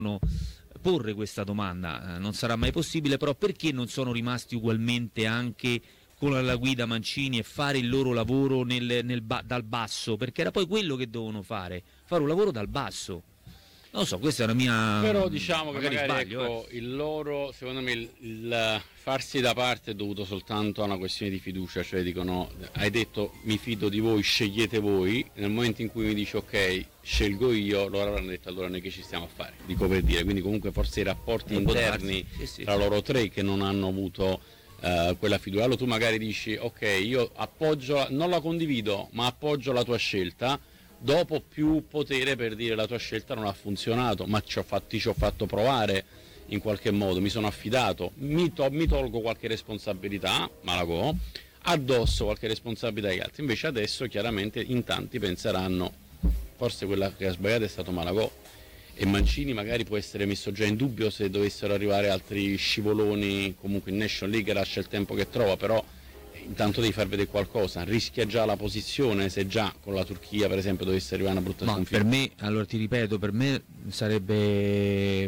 porre questa domanda, non sarà mai possibile, però perché non sono rimasti ugualmente anche con la guida Mancini e fare il loro lavoro dal basso, perché era poi quello che dovevano fare un lavoro dal basso. Non lo so, questa è la mia... Però diciamo che magari sbaglio, ecco, il loro, secondo me, il farsi da parte è dovuto soltanto a una questione di fiducia, cioè dicono, hai detto mi fido di voi, scegliete voi, nel momento in cui mi dici ok, scelgo io, loro avranno detto allora noi che ci stiamo a fare, dico per dire, quindi comunque forse i rapporti interni tra loro tre che non hanno avuto quella fiducia. Allora tu magari dici ok, io appoggio, non la condivido, ma appoggio la tua scelta, dopo più potere per dire la tua scelta non ha funzionato, ma ci ho fatto provare in qualche modo, mi sono affidato, mi tolgo qualche responsabilità, Malagò, addosso qualche responsabilità agli altri. Invece adesso chiaramente in tanti penseranno forse quella che ha sbagliato è stato Malagò, e Mancini magari può essere messo già in dubbio se dovessero arrivare altri scivoloni, comunque in National League lascia il tempo che trova, però intanto devi far vedere qualcosa, rischia già la posizione se già con la Turchia per esempio dovesse arrivare una brutta sconfitta. Per me, allora ti ripeto, per me sarebbe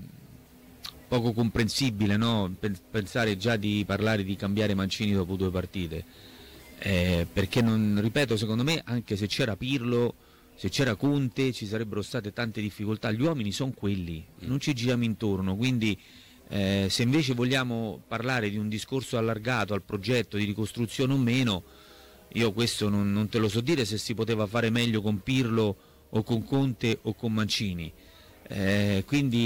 poco comprensibile, no? Pensare già di parlare di cambiare Mancini dopo 2 partite, perché non, ripeto, secondo me anche se c'era Pirlo, se c'era Conte ci sarebbero state tante difficoltà, gli uomini sono quelli, non ci giriamo intorno, quindi se invece vogliamo parlare di un discorso allargato al progetto di ricostruzione o meno, io questo non te lo so dire se si poteva fare meglio con Pirlo o con Conte o con Mancini, quindi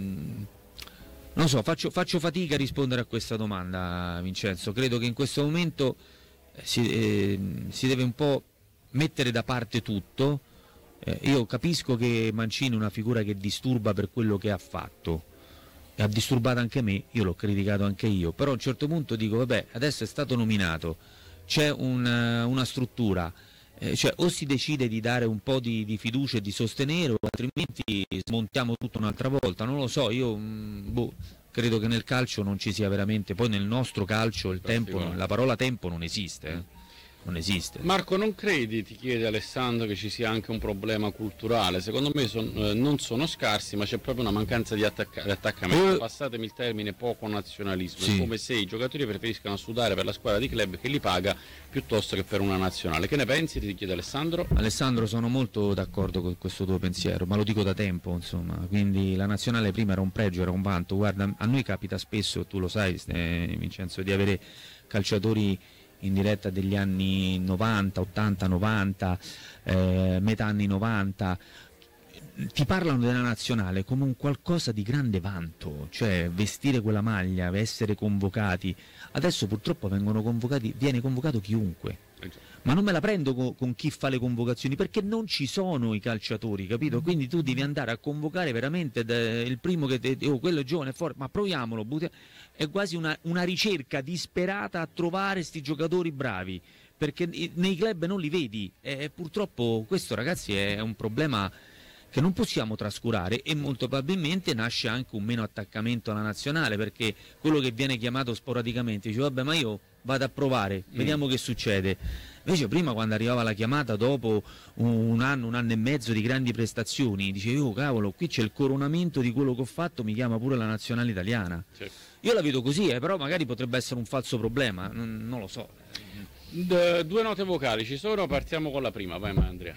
non so, faccio fatica a rispondere a questa domanda, Vincenzo. Credo che in questo momento si deve un po' mettere da parte tutto. Io capisco che Mancini è una figura che disturba per quello che ha fatto, ha disturbato anche me, io l'ho criticato anche io, però a un certo punto dico vabbè, adesso è stato nominato, c'è una struttura, cioè o si decide di dare un po' di fiducia e di sostenere, o altrimenti smontiamo tutto un'altra volta, non lo so, io credo che nel calcio non ci sia veramente, poi nel nostro calcio il tempo, la parola tempo non esiste. Non esiste. Marco, non credi, ti chiede Alessandro, che ci sia anche un problema culturale? Secondo me non sono scarsi, ma c'è proprio una mancanza di attaccamento. Passatemi il termine, poco nazionalismo. Sì. È come se i giocatori preferiscano sudare per la squadra di club che li paga piuttosto che per una nazionale. Che ne pensi? Ti chiede Alessandro. Alessandro, sono molto d'accordo con questo tuo pensiero, ma lo dico da tempo, insomma. Quindi la nazionale prima era un pregio, era un vanto. Guarda, a noi capita spesso, tu lo sai, Vincenzo, di avere calciatori in diretta degli anni 90, 80, 90, metà anni 90, ti parlano della nazionale come un qualcosa di grande vanto, cioè vestire quella maglia, essere convocati. Adesso purtroppo viene convocato chiunque, ma non me la prendo con chi fa le convocazioni, perché non ci sono i calciatori, capito? Quindi tu devi andare a convocare veramente il primo che quello è giovane, forte, ma proviamolo, è quasi una ricerca disperata a trovare sti giocatori bravi, perché nei club non li vedi, purtroppo questo, ragazzi, è un problema che non possiamo trascurare, e molto probabilmente nasce anche un meno attaccamento alla nazionale, perché quello che viene chiamato sporadicamente dice vabbè, ma io vado a provare, vediamo che succede. Invece prima, quando arrivava la chiamata dopo un anno e mezzo di grandi prestazioni, dicevi oh cavolo, qui c'è il coronamento di quello che ho fatto, mi chiama pure la nazionale italiana. Certo. Io la vedo così, però magari potrebbe essere un falso problema, non lo so. 2 note vocali ci sono, partiamo con la prima, vai Andrea.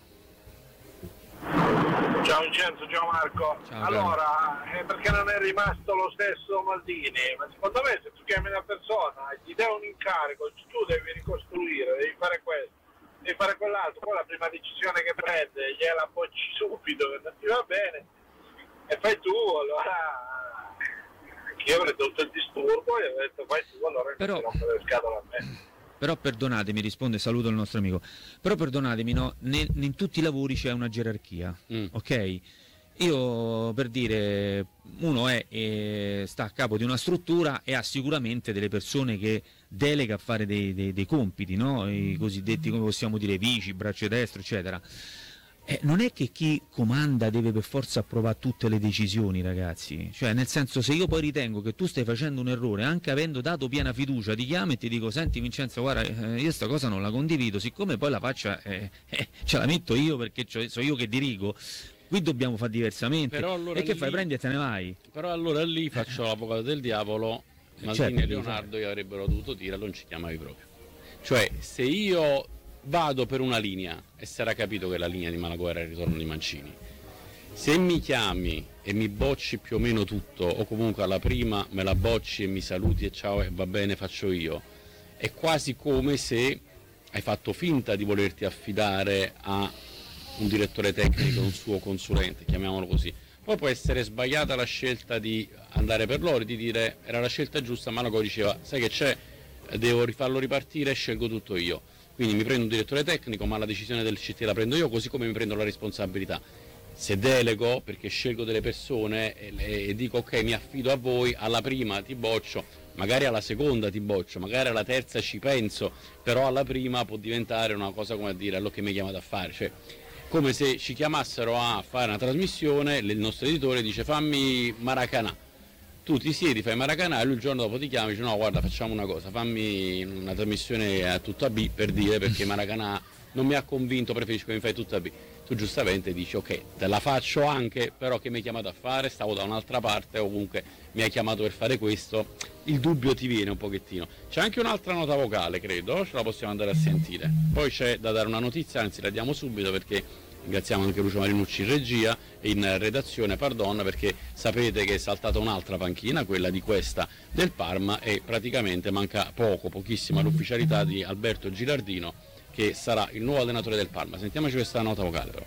Ciao Vincenzo, ciao Marco. Ciao, allora, perché non è rimasto lo stesso Maldini? Ma secondo me se tu chiami una persona e gli dai un incarico, tu devi ricostruire, devi fare questo, devi fare quell'altro, poi la prima decisione che prende gliela bocci subito, che non ti va bene, e fai tu, allora io avrei detto il disturbo e avrei detto fai tu, allora non ti rompere le scatole a me. Però perdonatemi, risponde, saluto il nostro amico, però perdonatemi, no, in tutti i lavori c'è una gerarchia, ok? Io, per dire, uno sta a capo di una struttura e ha sicuramente delle persone che delega a fare dei compiti, no? I cosiddetti, come possiamo dire, vici, braccio destro, eccetera. Non è che chi comanda deve per forza approvare tutte le decisioni, ragazzi, cioè nel senso, se io poi ritengo che tu stai facendo un errore, anche avendo dato piena fiducia, ti chiamo e ti dico senti Vincenzo, guarda, io sta cosa non la condivido, siccome poi la faccia ce la metto io perché so io che dirigo, qui dobbiamo fare diversamente. Però allora e che lì, fai? Prendi e te ne vai. Però allora lì faccio l'avvocato del diavolo, Maldini certo, e Leonardo gli avrebbero dovuto dire non ci chiamavi proprio. Cioè, se io vado per una linea, e si era capito che la linea di Malaguerra è il ritorno di Mancini, se mi chiami e mi bocci più o meno tutto, o comunque alla prima me la bocci e mi saluti e ciao e va bene faccio io, è quasi come se hai fatto finta di volerti affidare a un direttore tecnico, un suo consulente, chiamiamolo così. Poi può essere sbagliata la scelta di andare per loro, di dire era la scelta giusta, ma Malago diceva sai che c'è, devo rifarlo ripartire, scelgo tutto io. Quindi mi prendo un direttore tecnico, ma la decisione del CT la prendo io, così come mi prendo la responsabilità. Se delego, perché scelgo delle persone e dico ok mi affido a voi, alla prima ti boccio, magari alla seconda ti boccio, magari alla terza ci penso, però alla prima può diventare una cosa come a dire allora che mi chiamate a fare, cioè come se ci chiamassero a fare una trasmissione, il nostro editore dice fammi Maracanà, tu ti siedi, fai Maracanà e lui il giorno dopo ti chiama e dice no guarda facciamo una cosa, fammi una trasmissione a tutta B per dire perché Maracanà non mi ha convinto, preferisco che mi fai tutta B. Tu giustamente dici ok te la faccio anche, però che mi hai chiamato a fare, stavo da un'altra parte o comunque mi hai chiamato per fare questo, il dubbio ti viene un pochettino. C'è anche un'altra nota vocale credo, ce la possiamo andare a sentire, poi c'è da dare una notizia, anzi la diamo subito perché ringraziamo anche Lucio Marinucci in regia e in redazione, perché sapete che è saltata un'altra panchina, quella di questa del Parma, e praticamente manca pochissimo all'ufficialità di Alberto Girardino, che sarà il nuovo allenatore del Parma. Sentiamoci questa nota vocale però.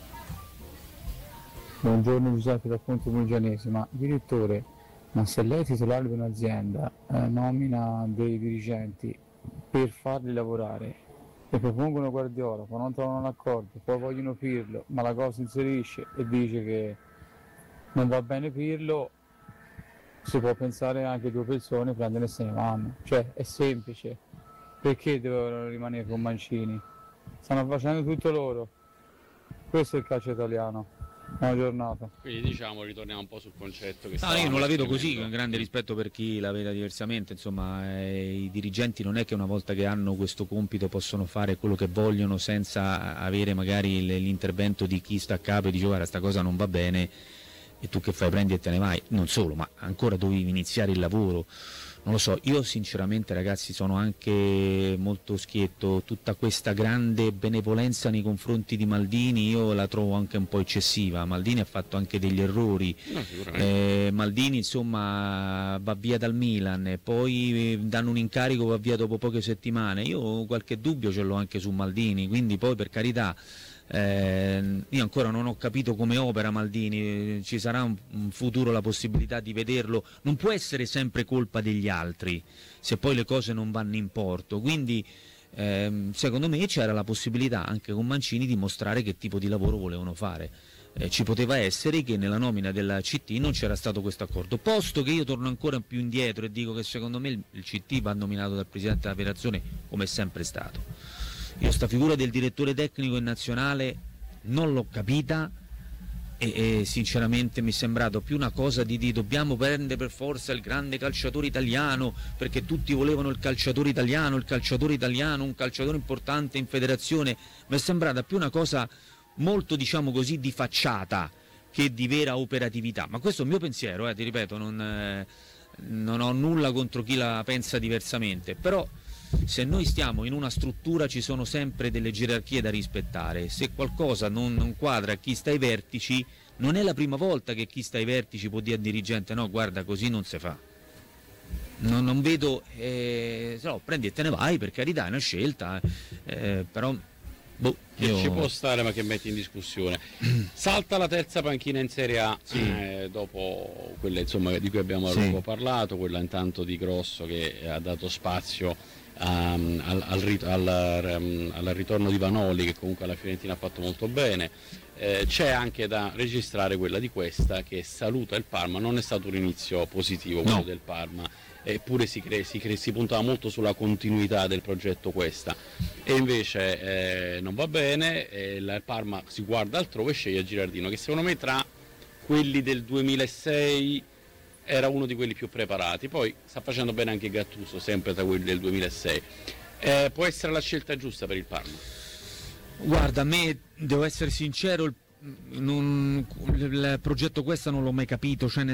Buongiorno Giuseppe da Ponte Mulgianese, ma direttore, ma se lei è titolare di un'azienda nomina dei dirigenti per farli lavorare e propongono Guardiola, poi non trovano un accordo, poi vogliono Pirlo, ma la cosa inserisce e dice che non va bene Pirlo, si può pensare anche due persone prendono e se ne vanno, cioè è semplice, perché devono rimanere con Mancini? Stanno facendo tutto loro, questo è il calcio italiano. Buona giornata. Quindi diciamo ritorniamo un po' sul concetto che io non la vedo così, con grande rispetto per chi la vede diversamente, insomma i dirigenti non è che una volta che hanno questo compito possono fare quello che vogliono senza avere magari l'intervento di chi sta a capo e dice guarda sta cosa non va bene e tu che fai, prendi e te ne vai, non solo, ma ancora dovevi iniziare il lavoro. Non lo so, io sinceramente ragazzi sono anche molto schietto, tutta questa grande benevolenza nei confronti di Maldini io la trovo anche un po' eccessiva. Maldini ha fatto anche degli errori, Maldini insomma va via dal Milan, poi danno un incarico, va via dopo poche settimane, io qualche dubbio ce l'ho anche su Maldini, quindi poi per carità io ancora non ho capito come opera Maldini, ci sarà un futuro la possibilità di vederlo, non può essere sempre colpa degli altri se poi le cose non vanno in porto, quindi secondo me c'era la possibilità anche con Mancini di mostrare che tipo di lavoro volevano fare. Ci poteva essere che nella nomina della CT non c'era stato questo accordo, posto che io torno ancora più indietro e dico che secondo me il CT va nominato dal Presidente della Federazione come è sempre stato. Io sta figura del direttore tecnico in nazionale non l'ho capita e sinceramente mi è sembrato più una cosa di dobbiamo prendere per forza il grande calciatore italiano perché tutti volevano il calciatore italiano, un calciatore importante in federazione. Mi è sembrata più una cosa molto diciamo così di facciata che di vera operatività, ma questo è il mio pensiero, ti ripeto, non ho nulla contro chi la pensa diversamente, però se noi stiamo in una struttura ci sono sempre delle gerarchie da rispettare, se qualcosa non quadra a chi sta ai vertici non è la prima volta che chi sta ai vertici può dire al dirigente no guarda così non si fa, non vedo, no, prendi e te ne vai, per carità è una scelta, però che ci può stare ma che metti in discussione. Salta la terza panchina in Serie A, dopo quella insomma di cui abbiamo a lungo parlato, quella intanto di Grosso che ha dato spazio al ritorno di Vanoli che comunque alla Fiorentina ha fatto molto bene. C'è anche da registrare quella di Questa che saluta il Parma, non è stato un inizio positivo quello del Parma, eppure si puntava molto sulla continuità del progetto Questa e invece non va bene, il Parma si guarda altrove e sceglie Girardino che secondo me tra quelli del 2006 era uno di quelli più preparati, poi sta facendo bene anche Gattuso, sempre tra quelli del 2006. Può essere la scelta giusta per il Parma? Guarda, a me, devo essere sincero, il progetto questo non l'ho mai capito, cioè